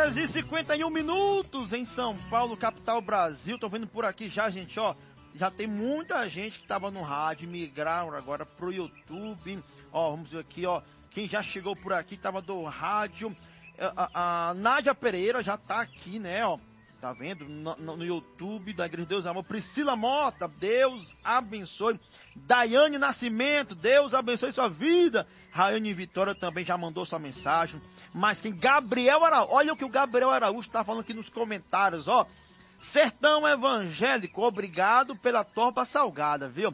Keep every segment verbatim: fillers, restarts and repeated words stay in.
horas e cinquenta e um minutos em São Paulo, capital Brasil. Tô vendo por aqui já, gente, ó. Já tem muita gente que tava no rádio, migraram agora pro YouTube. Ó, vamos ver aqui, ó. Quem já chegou por aqui, tava do rádio. A, a, a Nádia Pereira já tá aqui, né, ó. Tá vendo? No, no, no YouTube da Igreja de Deus Amor. Priscila Mota, Deus abençoe. Daiane Nascimento, Deus abençoe sua vida. Raiane Vitória também já mandou sua mensagem. Mas quem? Gabriel Araújo. Olha o que o Gabriel Araújo tá falando aqui nos comentários, ó. Sertão Evangélico, obrigado pela torta salgada, viu?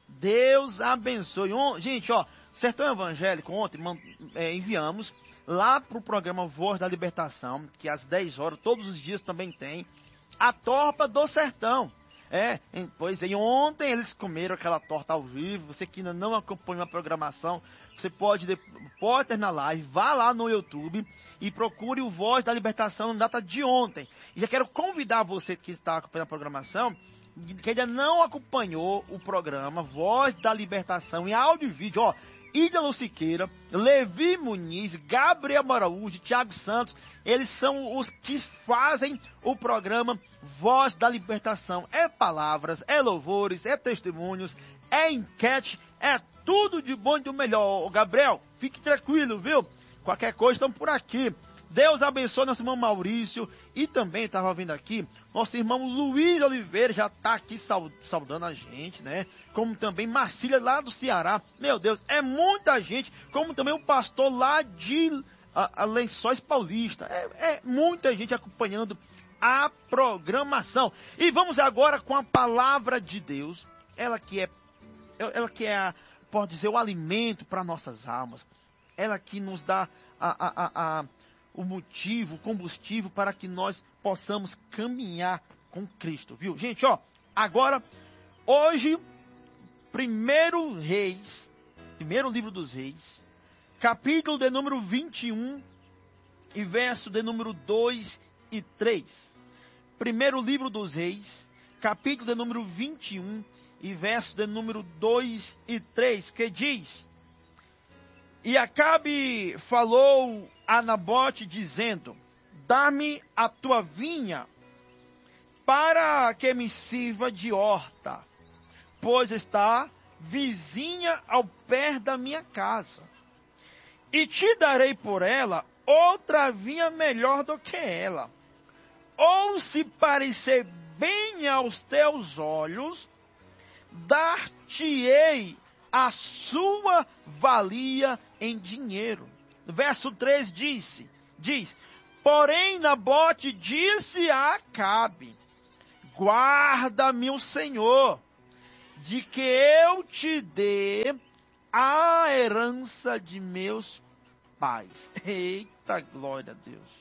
Deus abençoe. Gente, ó, Sertão Evangélico, ontem é, enviamos lá pro programa Voz da Libertação, que às dez horas, todos os dias também tem, a torta do sertão. É, pois é, ontem eles comeram aquela torta ao vivo. Você que ainda não acompanhou a programação, você pode, pode ter na live, vá lá no YouTube e procure o Voz da Libertação na data de ontem. E já quero convidar você que está acompanhando a programação, que ainda não acompanhou o programa Voz da Libertação em áudio e vídeo, ó, Ídalo Siqueira, Levi Muniz, Gabriel Araújo, Thiago Santos, eles são os que fazem o programa Voz da Libertação. É palavras, é louvores, é testemunhos, é enquete, é tudo de bom e do melhor. Ô, Gabriel, fique tranquilo, viu? Qualquer coisa, estamos por aqui. Deus abençoe nosso irmão Maurício. E também estava vindo aqui, nosso irmão Luiz Oliveira já está aqui saudando a gente, né? Como também Marcília lá do Ceará. Meu Deus, é muita gente. Como também o pastor lá de a, a Lençóis Paulista. É, é muita gente acompanhando a programação. E vamos agora com a palavra de Deus. Ela que é, ela que é, a, pode dizer, o alimento para nossas almas. Ela que nos dá a, a, a, a o motivo, o combustível para que nós possamos caminhar com Cristo, viu? Gente, ó, agora, hoje, primeiro Reis, primeiro livro dos Reis, capítulo de número vinte e um e verso de número dois e três. Primeiro livro dos Reis, capítulo de número vinte e um e verso de número dois e três, que diz: E Acabe falou a Nabote, dizendo: Dá-me a tua vinha, para que me sirva de horta, pois está vizinha ao pé da minha casa. E te darei por ela outra vinha melhor do que ela. Ou se parecer bem aos teus olhos, dar-te-ei a sua valia em dinheiro. Verso três disse, diz, porém Nabote disse a Acabe: guarda-me o Senhor, de que eu te dê a herança de meus pais. Eita, glória a Deus.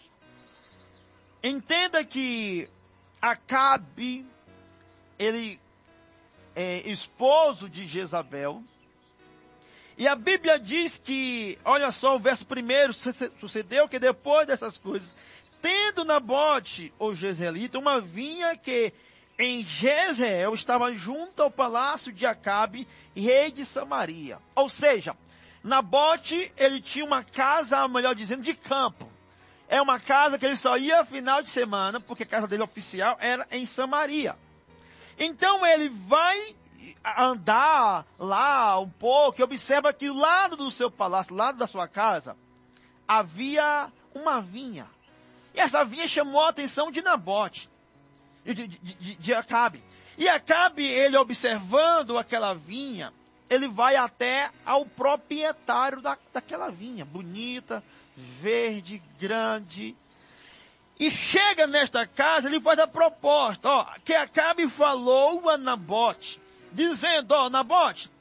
Entenda que Acabe, ele é esposo de Jezabel. E a Bíblia diz que, olha só, o verso primeiro, sucedeu que depois dessas coisas, tendo Nabote, o jezreelita, uma vinha que em Jezreel estava junto ao palácio de Acabe, rei de Samaria. Ou seja, Nabote, ele tinha uma casa, melhor dizendo, de campo. É uma casa que ele só ia final de semana, porque a casa dele oficial era em Samaria. Então ele vai andar lá um pouco e observa que do lado do seu palácio, do lado da sua casa, havia uma vinha. E essa vinha chamou a atenção de Nabote, de, de, de, de Acabe. E Acabe, ele observando aquela vinha, ele vai até ao proprietário da, daquela vinha, bonita, verde, grande. E chega nesta casa, ele faz a proposta, ó, que Acabe falou a Nabote, dizendo: ó, Nabote,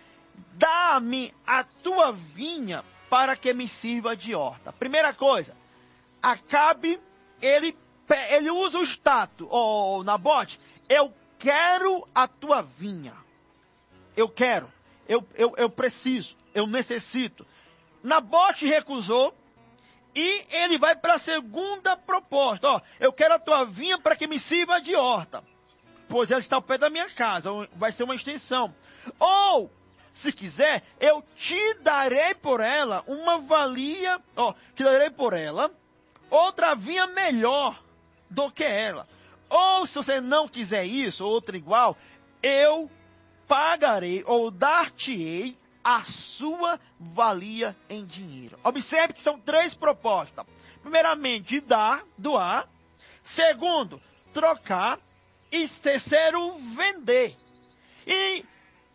dá-me a tua vinha para que me sirva de horta. Primeira coisa, Acabe, ele, ele usa o status: ó, Nabote, eu quero a tua vinha. Eu quero, eu, eu, eu preciso, eu necessito. Nabote recusou. E ele vai para a segunda proposta. Ó, eu quero a tua vinha para que me sirva de horta, pois ela está ao pé da minha casa, vai ser uma extensão. Ou, se quiser, eu te darei por ela uma valia, ó, te darei por ela outra vinha melhor do que ela. Ou se você não quiser isso, outra igual, eu pagarei ou dar-te-ei a sua valia em dinheiro. Observe que são três propostas. Primeiramente, dar, doar. Segundo, trocar. E terceiro, vender. E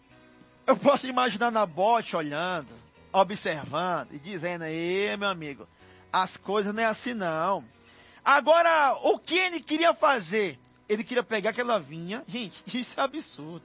eu posso imaginar Nabote olhando, observando e dizendo, ei, meu amigo, as coisas não é assim não. Agora, o que ele queria fazer? Ele queria pegar aquela vinha. Gente, isso é absurdo.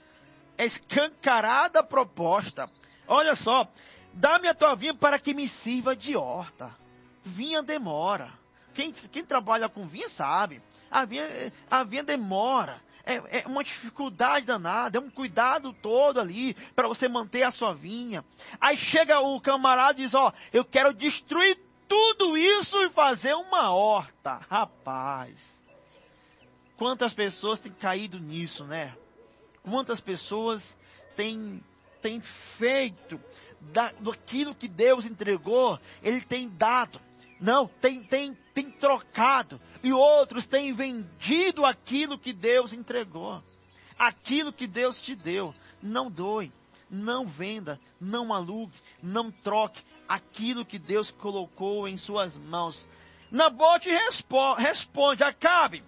É escancarada a proposta. Olha só, dá-me a tua vinha para que me sirva de horta. Vinha demora. Quem, quem trabalha com vinha sabe. A vinha, a vinha demora. É, é uma dificuldade danada, é um cuidado todo ali para você manter a sua vinha. Aí chega o camarada e diz, ó, eu quero destruir tudo isso e fazer uma horta. Rapaz, quantas pessoas têm caído nisso, né? Quantas pessoas têm, têm feito da, daquilo que Deus entregou, Ele tem dado. Não, tem, tem, tem trocado. E outros têm vendido aquilo que Deus entregou. Aquilo que Deus te deu. Não doe, não venda, não alugue, não troque aquilo que Deus colocou em suas mãos. Nabote respo- responde, Acabe,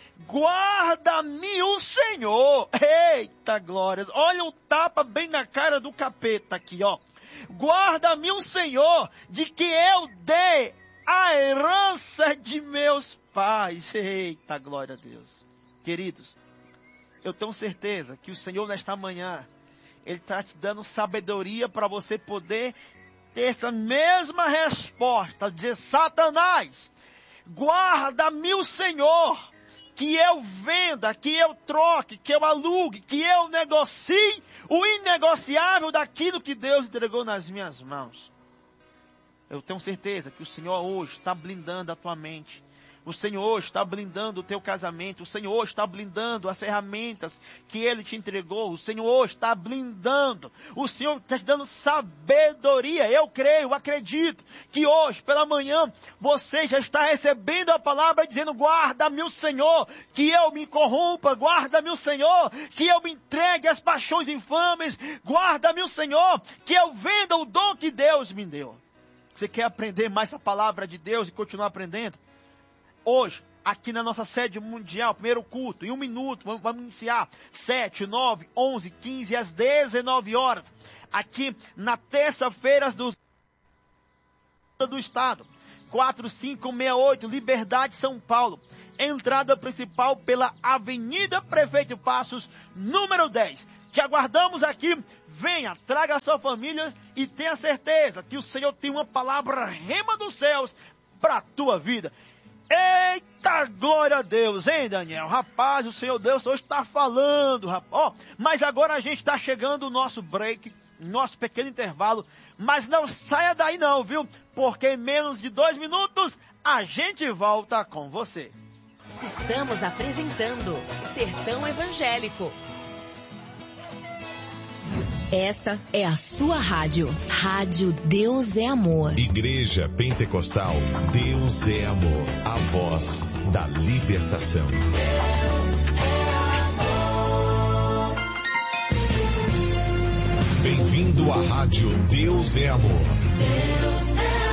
guarda-me o Senhor. Eita glória, olha o tapa bem na cara do capeta aqui, ó. Guarda-me o Senhor de que eu dê a herança de meus pais. Eita, glória a Deus. Queridos, eu tenho certeza que o Senhor nesta manhã, Ele está te dando sabedoria para você poder ter essa mesma resposta. Dizer, Satanás, guarda-me o Senhor, que eu venda, que eu troque, que eu alugue, que eu negocie o inegociável daquilo que Deus entregou nas minhas mãos. Eu tenho certeza que o Senhor hoje está blindando a tua mente. O Senhor hoje está blindando o teu casamento. O Senhor hoje está blindando as ferramentas que Ele te entregou. O Senhor hoje está blindando. O Senhor está te dando sabedoria. Eu creio, acredito que hoje, pela manhã, você já está recebendo a palavra dizendo, guarda-me o Senhor, que eu me corrompa. Guarda-me o Senhor, que eu me entregue às paixões infames. Guarda-me o Senhor, que eu venda o dom que Deus me deu. Você quer aprender mais a palavra de Deus e continuar aprendendo? Hoje, aqui na nossa sede mundial, primeiro culto, em um minuto, vamos, vamos iniciar, sete, nove, onze, quinze, às dezenove horas, aqui na terça-feira do, do estado, quatro cinco seis oito, Liberdade, São Paulo, entrada principal pela Avenida Prefeito Passos, número dez. Te aguardamos aqui. Venha, traga a sua família e tenha certeza que o Senhor tem uma palavra rema dos céus para a tua vida. Eita, glória a Deus, hein, Daniel? Rapaz, o Senhor Deus hoje está falando, rapaz. Ó, mas agora a gente está chegando no nosso break, nosso pequeno intervalo. Mas não saia daí não, viu? Porque em menos de dois minutos a gente volta com você. Estamos apresentando Sertão Evangélico. Esta é a sua rádio. Rádio Deus é Amor. Igreja Pentecostal Deus é Amor. A voz da libertação. Bem-vindo à rádio Deus é Amor. Deus é amor.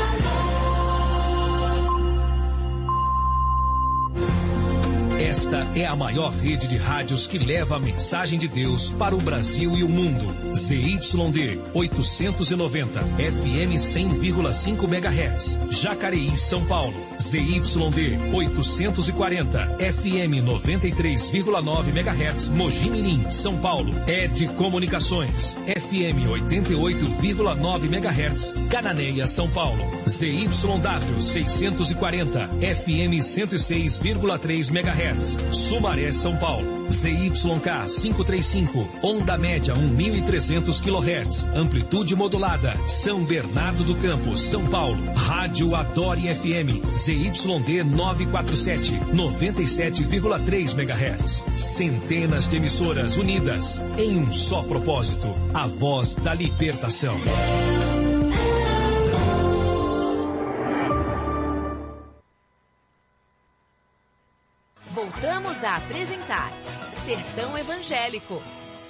Esta é a maior rede de rádios que leva a mensagem de Deus para o Brasil e o mundo. Z Y D oitocentos e noventa, F M cem vírgula cinco megahertz. Jacareí, São Paulo. Z Y D oitocentos e quarenta, F M noventa e três vírgula nove megahertz. Mogi Mirim, São Paulo. Ed Comunicações, F M oitenta e oito vírgula nove megahertz. Cananéia, São Paulo. Z Y W seiscentos e quarenta, F M cento e seis vírgula três megahertz. Sumaré, São Paulo. Z Y K quinhentos e trinta e cinco, onda média mil e trezentos quilohertz, amplitude modulada. São Bernardo do Campo, São Paulo. Rádio Adore F M, Z Y D novecentos e quarenta e sete, noventa e sete vírgula três megahertz. Centenas de emissoras unidas em um só propósito, a voz da libertação. voltamos a apresentar Sertão Evangélico.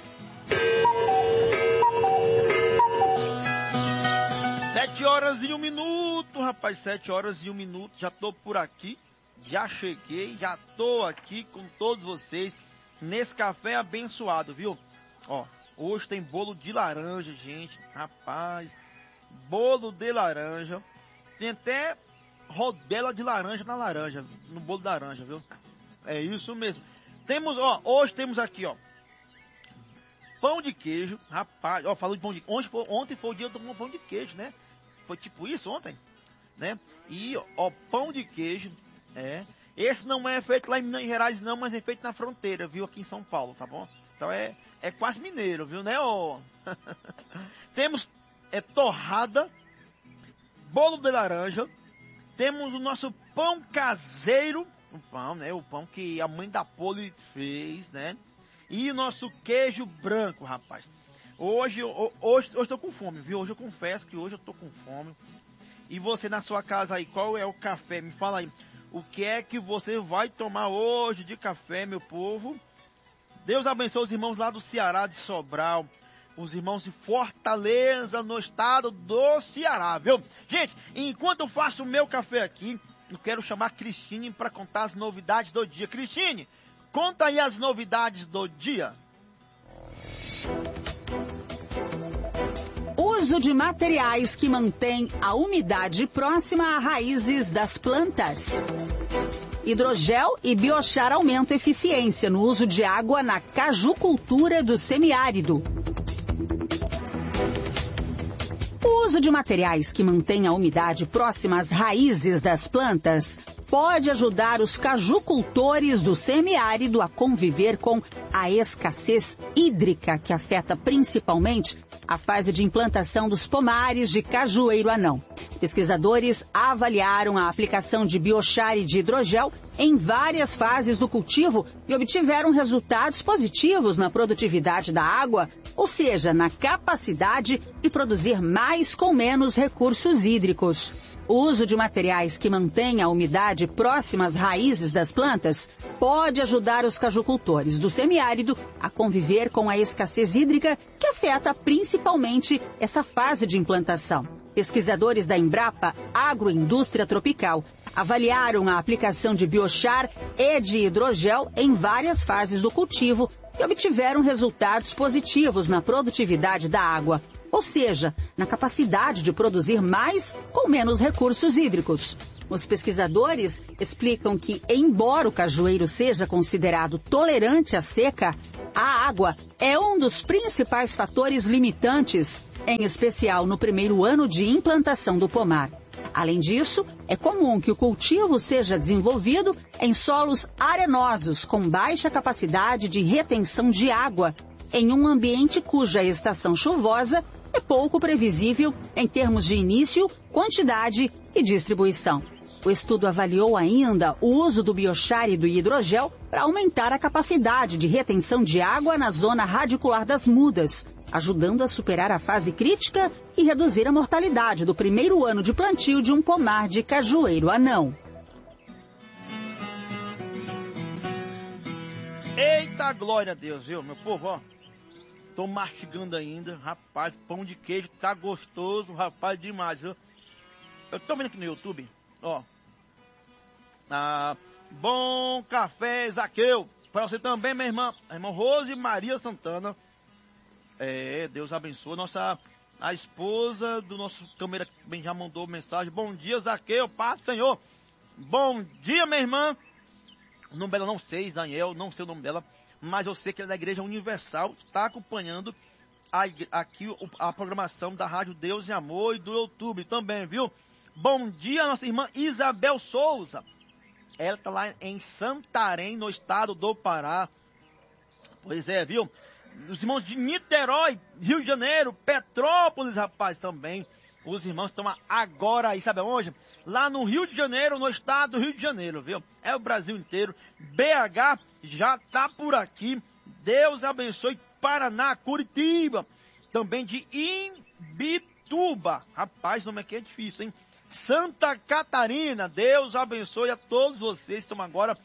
Sete horas e um minuto, rapaz, sete horas e um minuto, já tô por aqui, já cheguei, já tô aqui com todos vocês nesse café abençoado, viu? Ó, hoje tem bolo de laranja, gente, rapaz, bolo de laranja, tem até rodela de laranja na laranja, no bolo de laranja, viu? É isso mesmo. Temos, ó, hoje temos aqui, ó, pão de queijo, rapaz, ó, falou de pão de queijo, ontem foi, ontem foi o dia do pão de queijo, né? Foi tipo isso ontem, né? E, ó, pão de queijo, é. Esse não é feito lá em Minas Gerais, não, mas é feito na fronteira, viu? Aqui em São Paulo, tá bom? Então é, é quase mineiro, viu, né, ó? Temos, é, torrada, bolo de laranja, temos o nosso pão caseiro, o pão, né? O pão que a mãe da Poli fez, né? E o nosso queijo branco, rapaz. Hoje, hoje, hoje eu tô com fome, viu? Hoje eu confesso que hoje eu tô com fome. E você na sua casa aí, qual é o café? Me fala aí. O que é que você vai tomar hoje de café, meu povo? Deus abençoe os irmãos lá do Ceará, de Sobral. Os irmãos de Fortaleza, no estado do Ceará, viu? Gente, enquanto eu faço o meu café aqui, eu quero chamar a Cristine para contar as novidades do dia. Cristine, conta aí as novidades do dia. Uso de materiais que mantêm a umidade próxima a raízes das plantas. Hidrogel e biochar aumentam eficiência no uso de água na cajucultura do semiárido. O uso de materiais que mantêm a umidade próxima às raízes das plantas pode ajudar os cajucultores do semiárido a conviver com a escassez hídrica que afeta principalmente a fase de implantação dos pomares de cajueiro anão. Pesquisadores avaliaram a aplicação de biochar e de hidrogel em várias fases do cultivo e obtiveram resultados positivos na produtividade da água, ou seja, na capacidade de produzir mais com menos recursos hídricos. O uso de materiais que mantêm a umidade próxima às raízes das plantas pode ajudar os cajucultores do semiárido a conviver com a escassez hídrica que afeta principalmente essa fase de implantação. Pesquisadores da Embrapa Agroindústria Tropical avaliaram a aplicação de biochar e de hidrogel em várias fases do cultivo e obtiveram resultados positivos na produtividade da água, ou seja, na capacidade de produzir mais com menos recursos hídricos. Os pesquisadores explicam que, embora o cajueiro seja considerado tolerante à seca, a água é um dos principais fatores limitantes, em especial no primeiro ano de implantação do pomar. Além disso, é comum que o cultivo seja desenvolvido em solos arenosos com baixa capacidade de retenção de água, em um ambiente cuja estação chuvosa é pouco previsível em termos de início, quantidade e distribuição. O estudo avaliou ainda o uso do biochar e do hidrogel para aumentar a capacidade de retenção de água na zona radicular das mudas, ajudando a superar a fase crítica e reduzir a mortalidade do primeiro ano de plantio de um pomar de cajueiro anão. Eita, glória a Deus, viu, meu povo, ó. Tô mastigando ainda, rapaz, pão de queijo tá gostoso, rapaz, demais, viu? Eu tô vendo aqui no YouTube, ó. Ah, bom café, Zaqueu. Pra você também, minha irmã, a irmã Rose Maria Santana. É, Deus abençoe. Nossa, a esposa do nosso câmera que já mandou mensagem. Bom dia, Zaqueu, Pai do Senhor. Bom dia, minha irmã. O nome dela não sei, Daniel, não sei o nome dela. Mas eu sei que ela é da Igreja Universal, está acompanhando a, aqui a programação da Rádio Deus e Amor e do YouTube também, viu? Bom dia, nossa irmã Isabel Souza. Ela está lá em Santarém, no estado do Pará. Pois é, viu? Os irmãos de Niterói, Rio de Janeiro, Petrópolis, rapaz, também. Os irmãos estão agora aí, sabe aonde? Lá no Rio de Janeiro, no estado do Rio de Janeiro, viu? É o Brasil inteiro. B H já tá por aqui. Deus abençoe Paraná, Curitiba. Também de Imbituba. Rapaz, o nome aqui é difícil, hein? Santa Catarina. Deus abençoe a todos vocês que estão agora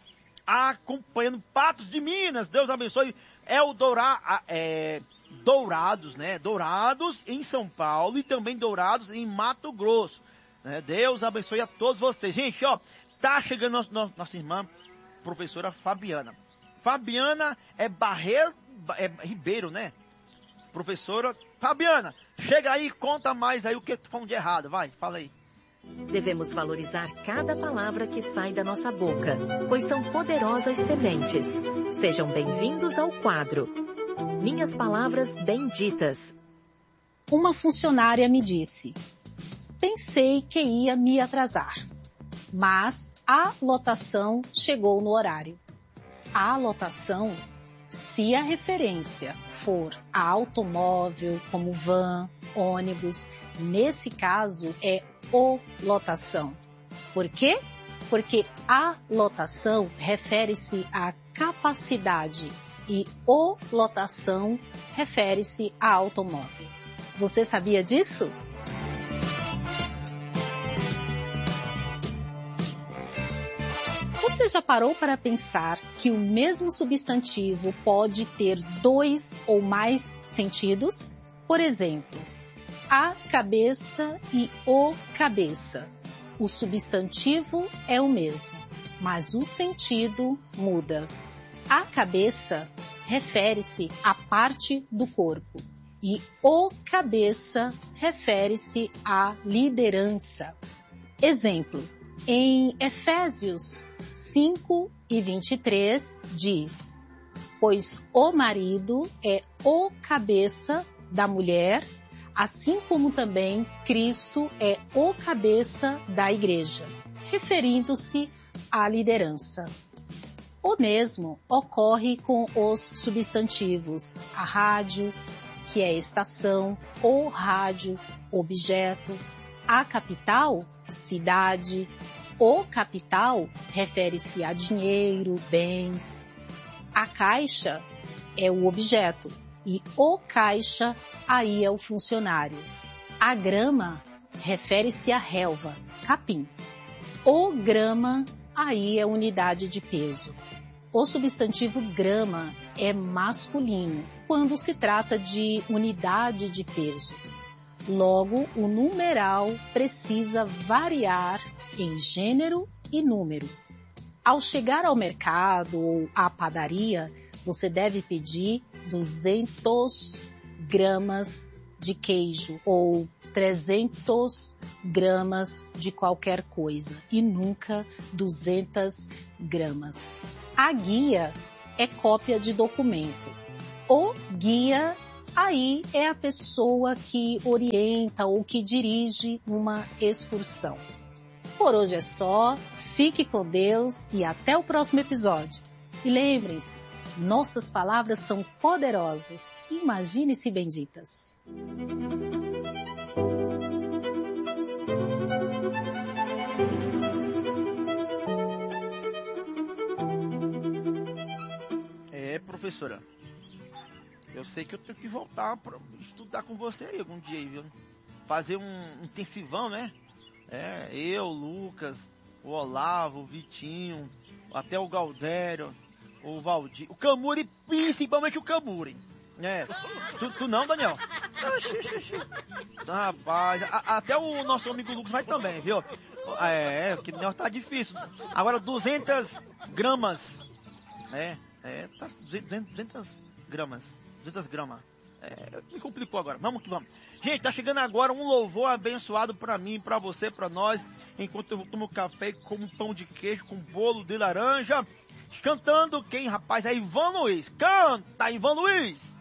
acompanhando Patos de Minas. Deus abençoe. É o Doura, é, Dourados, né? Dourados em São Paulo e também Dourados em Mato Grosso. Né? Deus abençoe a todos vocês. Gente, ó, tá chegando nosso, nosso, nossa irmã, professora Fabiana. Fabiana é Barreiro, é Ribeiro, né? Professora Fabiana, chega aí, conta mais aí o que tu falou de errado. Vai, fala aí. Devemos valorizar cada palavra que sai da nossa boca, pois são poderosas sementes. Sejam bem-vindos ao quadro Minhas Palavras Benditas. Uma funcionária me disse: pensei que ia me atrasar, mas a lotação chegou no horário. A lotação, se a referência for a automóvel, como van, ônibus, nesse caso é o lotação. Por quê? Porque a lotação refere-se à capacidade e o lotação refere-se a automóvel. Você sabia disso? Você já parou para pensar que o mesmo substantivo pode ter dois ou mais sentidos? Por exemplo, a cabeça e o cabeça. O substantivo é o mesmo, mas o sentido muda. A cabeça refere-se à parte do corpo e o cabeça refere-se à liderança. Exemplo, em Efésios cinco e vinte e três diz: pois o marido é o cabeça da mulher, assim como também Cristo é o cabeça da igreja, referindo-se à liderança. O mesmo ocorre com os substantivos a rádio, que é estação, ou rádio, objeto, a capital, cidade, o capital refere-se a dinheiro, bens, a caixa é o objeto e o caixa aí é o funcionário. A grama refere-se à relva, capim. O grama aí é unidade de peso. O substantivo grama é masculino quando se trata de unidade de peso. Logo, o numeral precisa variar em gênero e número. Ao chegar ao mercado ou à padaria, você deve pedir duzentas gramas de queijo ou trezentas gramas de qualquer coisa e nunca duzentas gramas. A guia é cópia de documento. O guia aí é a pessoa que orienta ou que dirige uma excursão. Por hoje é só, fique com Deus e até o próximo episódio. E lembrem-se, nossas palavras são poderosas. Imagine-se benditas. É, professora. Eu sei que eu tenho que voltar para estudar com você aí algum dia, viu? Fazer um intensivão, né? É, eu, Lucas, o Olavo, o Vitinho, até o Galdério, o Valdir, o Camuri, principalmente o Camuri. É, tu, tu não, Daniel? Rapaz, a, até o nosso amigo Lucas vai também, viu? É, que não tá difícil. Agora duzentas gramas. É, é, tá duzentas gramas. duzentas gramas. É, me complicou agora. Vamos que vamos. Gente, tá chegando agora um louvor abençoado pra mim, pra você, pra nós. Enquanto eu tomo café e como pão de queijo com bolo de laranja. Cantando quem, rapaz? É Ivan Luiz. Canta, Ivan Luiz!